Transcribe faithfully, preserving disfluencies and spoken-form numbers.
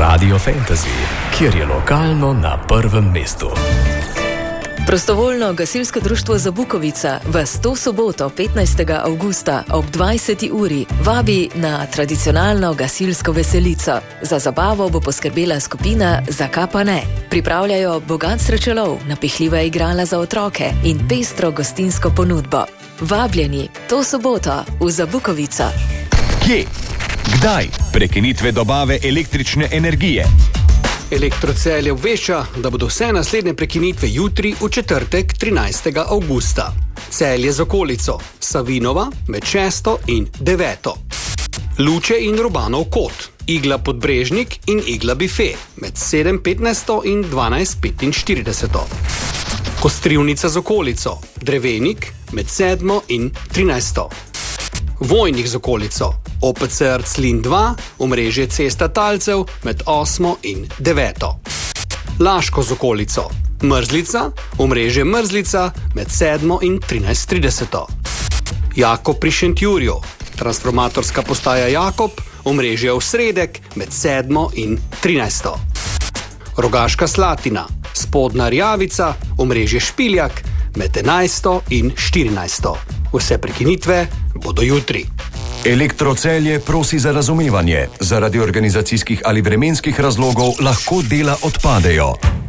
Radio Fantasy, kjer je lokalno na prvem mestu. Prostovoljno gasilsko društvo Zabukovica vas to soboto, petnajstega avgusta ob dvajseti uri vabi na tradicionalno gasilsko veselico. Za zabavo bo poskrbela skupina Zakaj pa ne. Pripravljajo bogat srečelov, napihljiva igrala za otroke in pestro gostinsko ponudbo. Vabljeni to soboto v Zabukovico. Kje? Kdaj? Prekinitve dobave električne energije. Elektrocelje obvešča, da bodo vse naslednje prekinitve jutri v četrtek, trinajstega avgusta. Celje z okolico, Savinova med šesto in deveto. Luče in Rubanov kot, Igla Podbrežnik in Igla Bife med sedem petnajst in dvanajst petinštirideset. Kostrivnica z okolico, Drevenik med sedmo in trinajsto. Vojnik z okolico, O P C Rclin dva, omrežje Cesta Talcev med osmo in deveto. Laško z okolico, Mrzlica, omrežje Mrzlica med sedmo in trinajst trideset. Jakob pri Šentjurju, transformatorska postaja Jakob, omrežje Osredek med sedmo in trinajsto. Rogaška Slatina, Spodnja Rjavica, omrežje Špiljak med enajsto in štirinajsto. Vse prekinitve bodo jutri. Elektrocelje prosi za razumevanje. Zaradi organizacijskih ali vremenskih razlogov lahko dela odpadejo.